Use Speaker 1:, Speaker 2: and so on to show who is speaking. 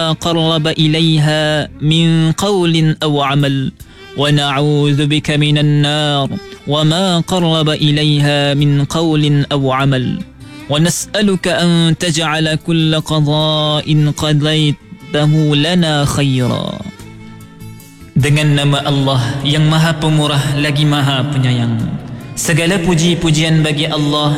Speaker 1: قرب إليها من قول أو عمل ونعوذ بك من النار وما قرب إليها من قول أو عمل ونسألك أن تجعل كل قضاء قضيته لنا خيرا. Dengan nama Allah yang Maha Pemurah lagi Maha Penyayang. Segala puji-pujian bagi Allah